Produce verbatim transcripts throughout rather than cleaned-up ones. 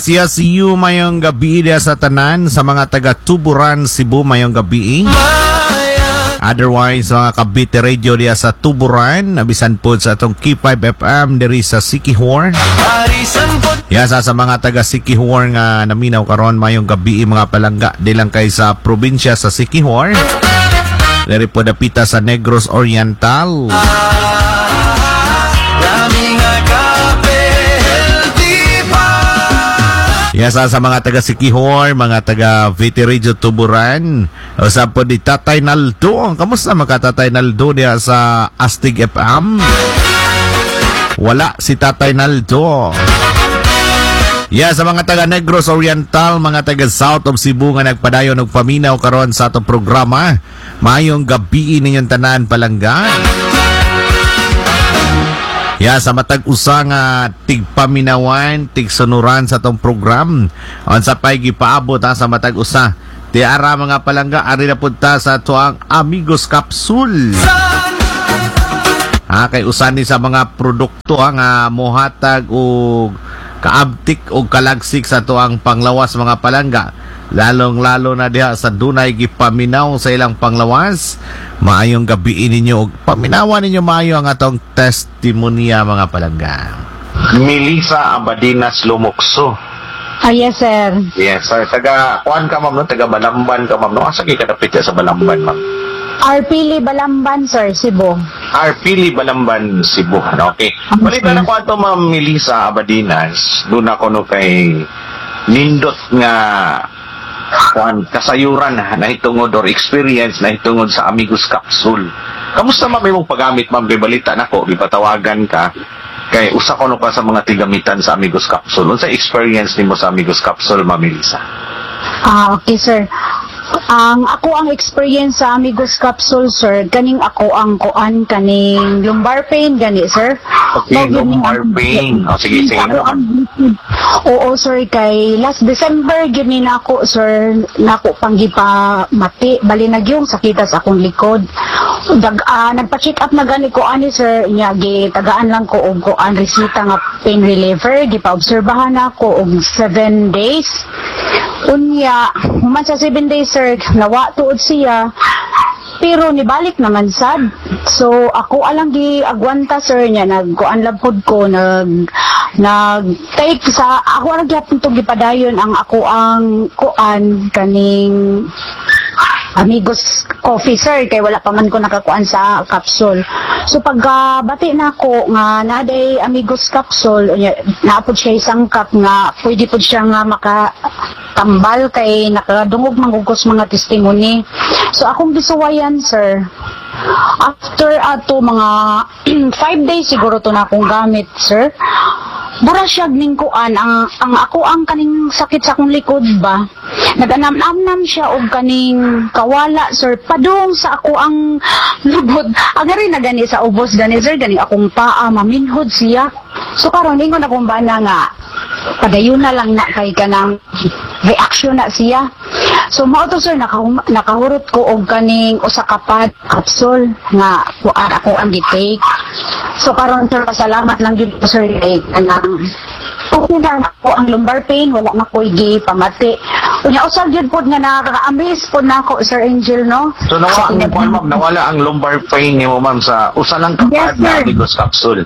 Siya si you mayong gabi dia sa tanan sa mga taga Tuburan, Cebu mayong gabi. Otherwise, mga Cavite Radio dia sa Tuburan, nabisan po sa atong K five F M diri sa Siquijor. Ya sa sa mga taga Siquijor nga naminaw karon mayong gabi mga palangga dilang kay sa probinsya sa Siquijor. Diri po dapita sa Negros Oriental. Yes, sa mga taga Siquijor, mga taga Cavite Radio Tuburan. Usap po di Tatay Naldo. Kamusta mga Tatay Naldo diya sa Astig F M? Wala si Tatay Naldo. Yes, sa mga taga Negros Oriental, mga taga South of Cebu nga nagpadayon og paminaw karon sa atong programa. Mayong gabi ninyong tanan palangga. Ya, sa matag usa nga tigpaminawan, tigsunuran sa tong program. On sa pay gipaabot ha, sa matag usa. Tiara mga palangga, ari na punta sa tuang Amigos Capsule. Ha, kay usan ni sa mga produkto ha, nga mohatag og kaabtik o kalagsik sa tuang panglawas mga palangga. Lalong-lalo na diha sa dunay gipaminaw sa ilang panglawas. Maayong gabi ninyo og paminawan ninyo maayo ang atong testimonya mga palangga. Melissa Abadinas Lumukso. Ah, yes, sir. Yes, sir. Taga, kuhan ka, ma'am, no? Taga Balamban ka, ma'am, no? Asa kayo kadapit sa Balamban, ma'am? Arpili Balamban, sir, Cebu. Arpili Balamban, Cebu. Okay. Balita na ko ato, ma'am Melissa Abadinas. Doon ako no kay nindot nga kuhan, kasayuran na hitungod or experience na hitungod sa Amigos Capsule. Kamusta, ma'am, imong paggamit, ma'am? Kay balita na ko, ipatawagan ka. Kay usa ko no pa sa mga tigamitan sa Amigos Capsule. Unsa experience nimo sa Amigos Capsule, ma'am Melissa? Ah, okay, sir. Ang ako ang experience sa Amigos Capsule, sir, kaning ako ang kuan kaning lumbar pain gani, sir. Okay, lumbar pain. O, sige, sige. Oo, sir, kay last December gini na ako, sir, nako panggipa mati, bali na gyung sakita sa akong likod. Dag uh, nagpa-check up na gani ko ani, sir, nya gi tagaan lang ko og kuan resita nga pain reliever, gipa-obserbahan ako og seven days. Unya, human sa seven days, sir, nawa tuod siya. Pero nibalik naman sad. So ako alang gi agwanta, sir, nya nagkuan labhod ko nag nag take sa ako ra gyapon tong gipadayon ang ako ang kuan kaning Amigos Coffee, sir, kay wala pa man ko nakakuan sa capsule. So pag uh, bati na ako nga naday Amigos Capsule, naapod siya isang cup nga pwede pod siya nga makatambal kay nakadungog mangugos mga testimony. So akong gisuwayan, sir, after ato mga five days siguro to na akong gamit, sir. Bura siya ning kuan ang ang ako ang kaning sakit sa akong likod ba. Naganam-namnam siya og kaning kawala, sir. Padung sa ako ang lubod. Agari na gani sa ubos gani, sir, gani akong paa maminhod siya. So karon ningon akong bana nga padayon na lang na kay kanang reaction na siya. So mao to, sir, naka, nakahurot ko og kaning usa ka pad capsule nga kuan ako ang gitake. So karon, sir, pasalamat lang gyud ko, sir, kay kanang okay na ako ang lumbar pain, wala na ko igi pamati. Unya usag gyud pod nga nakaka-amaze pod nako, Sir Angel, no? So nawala ang kuan, ma'am, nawala ang lumbar pain nimo, ma'am, sa usa lang ka Yes, pad na sir. Amigos Capsule.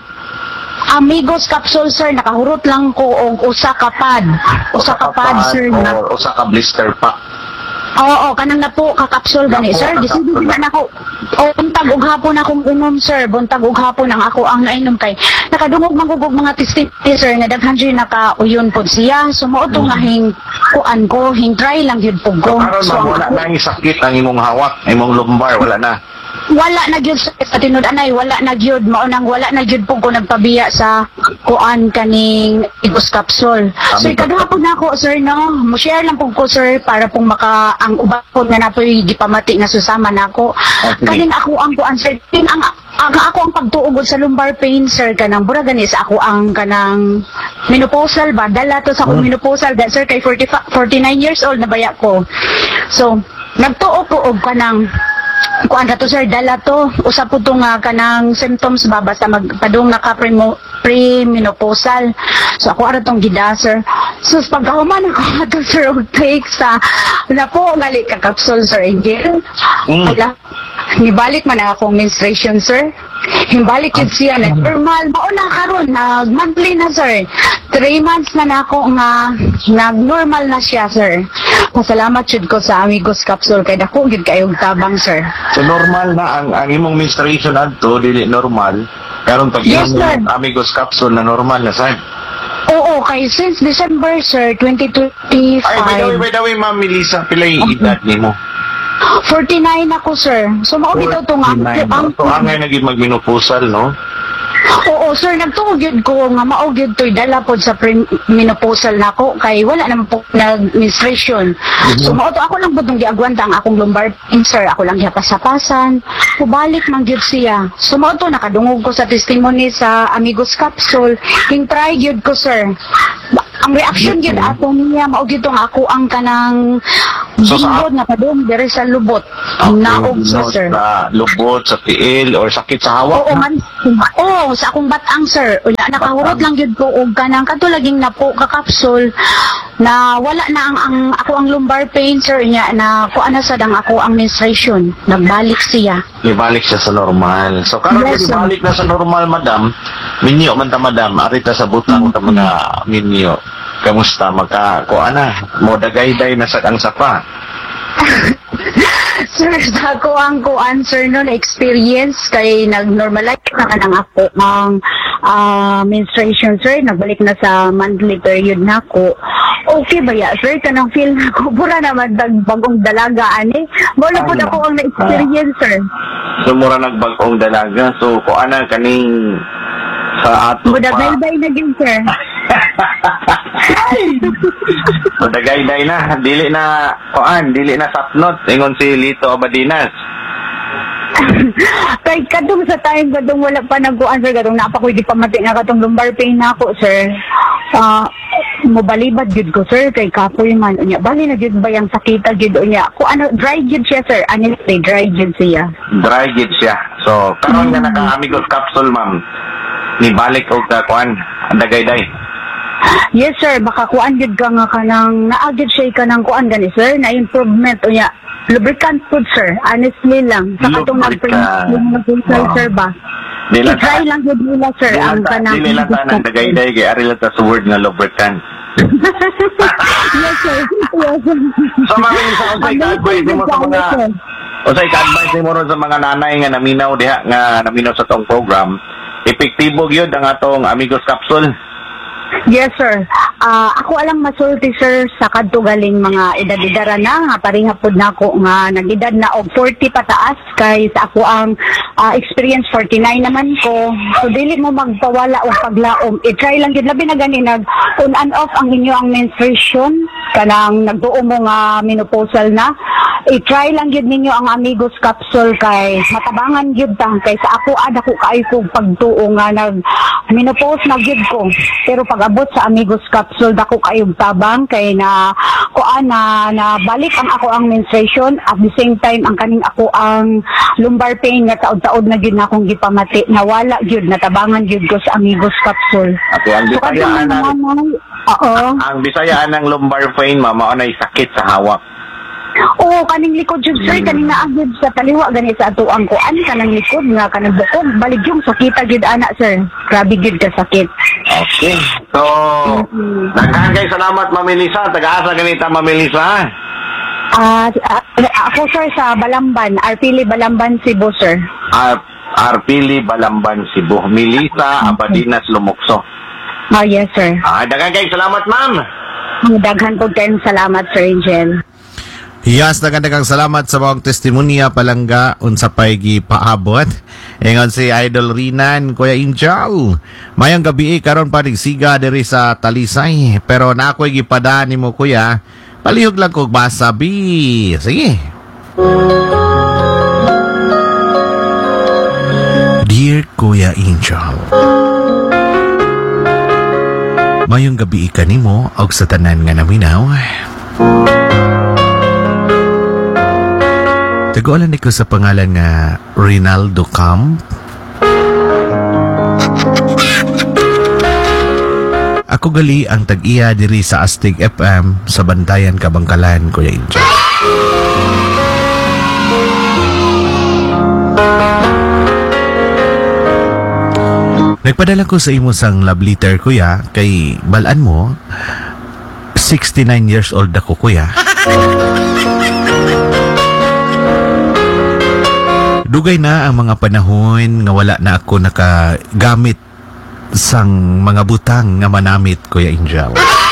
Amigos Capsule, sir, nakahurot lang ko og usa ka pad. Usa ka pad, sir, na. Or usa ka blister pa. Oo, kanang napo ka capsule gani, Napo sir. ka Disibi capsule. na nako. O buntag og hapon akong inom, sir. Buntag og hapon ang ako ang nainom kay nakadungog mangugog mga testimony, sir, nga daghan jud nakauyon pod siya. So mao to nga hing kuan ko, hing try lang gyud pug ko. Karon, So, ma'am, wala na ang sakit ang imong hawak, imong lumbar, wala na. wala na gyud sa tinud anay, wala na gyud, mao nang wala na gyud pug ko nagpabiya sa kuan kaning Amigos Capsule. So ikaduhapon na ako, sir, no, mo share lang pug ko, sir, para pong maka ang uban po nga napoy gipamati nga susama nako. Okay. Kaning ako ang kuan, sir, tin ang ang ako ang pagtuugod sa lumbar pain, sir, kanang bura gani sa ako ang kanang menopausal ba, dala to sa akong menopausal, that, sir, kay forty, forty-nine years old na baya ko. So nagtuo ko og kanang kuan ra to, sir, dala to usap po to nga kanang symptoms ba basta magpadung naka pre-menopausal. So ako ara tong gida sir. So pagkahuman ako ato sir og take sa na po gali ka capsule sir Angel. Mm. Wala. Nibalik man ang akong menstruation sir. Himbalik yun siya na normal. Mauna karon nag monthly na sir. Three months na na ako nga nag-normal na siya sir. Pasalamat jud ko sa Amigos Capsule kay dako gid kayong tabang sir. So normal na ang, ang imong menstruation adto dili normal. Karon pag Yes, imong sir. Amigos Capsule na normal na sad. Oo, kay since December sir twenty twenty-five. Ay, by the way, by the way, Ma'am Melissa, pilay edad nimo. forty-nine ako sir. So mao bitaw to nga ang So angay naging magmenopausal, no? Oo sir, nagtuog yun ko nga mao gyud to'y dala pod sa menopausal nako kay wala naman po nag menstruation. So mao to ako lang pud giagwanta ang akong lumbar pain sir, ako lang gipasapasan. Ubalik man gyud siya. So mao to nakadungog ko sa testimony sa Amigos Capsule. King try gyud ko sir. Ang reaction gyud ato niya mao gyud tong ako ang kanang So, sa- ginggod nga padung diri sa lubot. Naog siya sir. Sa lubot, sa tiil, or sakit sa hawak. Oo man. Oo, sa akong batang sir. Unya nakahurot lang gyud ko og kanang katulaging napo ka capsule na wala na ang, ang ako ang lumbar pain sir niya na kuan na sad ang ako ang menstruation. Nagbalik siya. Ibalik siya sa normal. So, karon Yes, yes, sir. ibalik na sa normal, madam. Minyo man ta, madam. Arita sa butang ta mga minyo. Kamusta? Magka, kuan na. Modagayday na sa ang sapa. Sir, sa ako ang kuan sir no na experience kay nag-normalize na kanang ako ang ah, menstruation sir, nagbalik na sa monthly period nako. Okay ba ya sir, kanang feel nako pura naman dag bagong dalaga ani. Wala pud ako ang na-experience sir. So, mura nagbagong dalaga. So, kuan na kaning sa ato pa. Budagay-day na gyud sir. Modagayday na. Dili na, kuan, dili na sapnot. Ingon si Lito Abadinas. Kay kadung sa time kadung wala pa nagkuan sir kadung napa ko di pa mati nga katong lumbar pain nako sir. Ah mobalibad gyud ko sir kay kapoy man unya bali na gyud ba yang sakita gyud unya ko ano dry gyud siya sir honestly dry gyud siya. Dry gid siya. So, karon nga naka-Amigos Capsule, ma'am. Nibalik og ka, kuan, ang dagayday. Yes sir, baka kuan gyud ka nga kanang naagid siya kanang kuan gani sir na improvement unya lubricant food sir honestly lang sa katong Lubricant. nag-consult sir ba. Dili lang I-try lang gyud nila sir Dili ang lang ta, kanang dili lang ta ng dagayday kay ari lang ta sa word nga lubricant. Yes sir. Yes, sir. So, ma'am, sa unsay ka-advise mo sa mga unsay ka-advise mo ron sa mga nanay nga naminaw diha nga naminaw sa tong program, epektibo gyud ang atong Amigos Capsule. Yes, sir. Ah, ako alang masulti, sir, sa kadto galing mga edad-edara na, nga pareha pod nako nga nagedad na og forty pataas kay sa ako ang ah, experience forty-nine naman ko. So dili mo magpawala og paglaom. I-try lang gid labi na gani nag on and off ang inyo ang menstruation kanang nagduo mo nga menopausal na. I-try lang gid ninyo ang Amigos Capsule kay matabangan gid ta kay sa ako ada ko kay ko pagtuo nga nag menopause na gid ko. Pero pag abot sa Amigos Capsule dako kayong tabang kay na kuan na, na balik ang ako ang menstruation at the same time ang kaning ako ang lumbar pain nga taod-taod na gyud na akong gipamati nawala gyud natabangan gyud ko sa Amigos Capsule. Okay, ang So kadto Bisayaan man ng naman, oo. ang Bisayaan ng lumbar pain, mama, na sakit sa hawak. Oo, kaning likod jud sir, kaning naagid sa taliwa gani sa atuang kuan kanang likod nga kanang bukod balik yung sakita gid ana sir. Grabe gid ka sakit. Okay. So, nagkakay salamat, Ma'am Melissa. Taga-asa ganita, Ma'am Melissa. Ah, ah, ako sir sa Balamban, Arpili Balamban, Cebu sir. Ar Arpili, Balamban, Cebu. Melissa Abadinas, Lumokso. Oh yes sir. Ah, nagkakay salamat, ma'am. Daghan po kayong salamat sir Angel. Yes, nagandang salamat sa mga testimonya palangga unsa pay gipaabot. Ingon si Idol Rinan, Kuya Angel. Mayang gabi karon pa siga diri sa Talisay, pero na ako'y gipadaan nimo kuya. Palihog lang kog masabi. Sige. Dear Kuya Angel, mayong gabi kanimo og sa tanan nga naminaw. Tagualan ko sa pangalan nga Rinaldo Camp. Ako gali ang tag-iya diri sa Astig F M sa Bantayan, Kabangkalan, Kuya Injal. Nagpadala ko sa imo sang love letter, kuya, kay balaan mo, sixty-nine years old ako, kuya. Dugay na ang mga panahon nga wala na ako nakagamit sang mga butang nga manamit, Kuya Injal.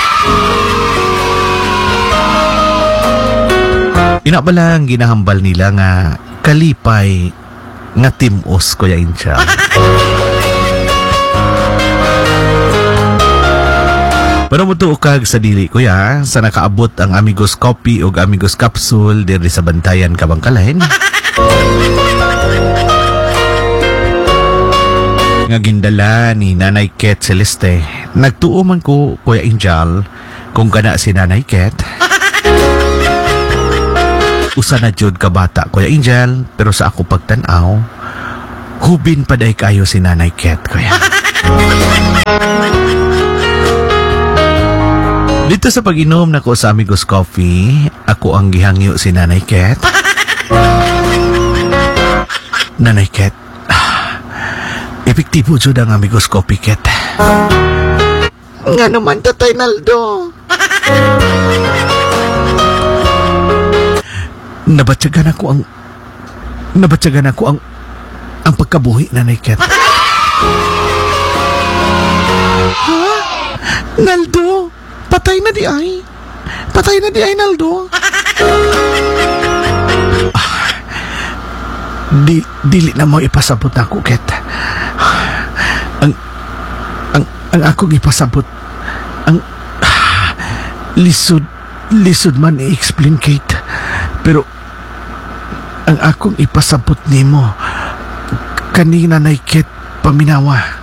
Ina ba lang ginahambal nila nga kalipay nga timos, Kuya Injal. Pero mo kag sa dili, kuya, sa nakaabot ang Amigos Coffee o Amigos Capsule diri sa Bantayan, Kabangkalan. Nga gindala ni Nanay Ket Celeste. Nagtuo man ko, Kuya Injal, kung kana si Nanay Ket. Usa na jud ka bata, Kuya Injal, pero sa ako pagtanaw, hubin pa day kayo si Nanay Ket, kuya. Dito sa pag-inom na ko sa Amigos Coffee, ako ang gihangyo si Nanay Ket. Nanay Ket, ah, epektibo jud ang Amigos Coffee, Ket. Nga naman, Tatay Naldo. Nabatyagan ako ang nabatyagan ako ang ang pagkabuhi, Nanay Ket. Ha? Naldo? Patay na di ay. Patay na di ay, Naldo. Ah, di, dili na mo ipasabot ako, Ket. Ang, ang, ang akong ipasabot, ang, ah, lisod, lisod man i-explain, Kate. Pero, ang akong ipasabot nimo, kanina na, Ket, paminawa.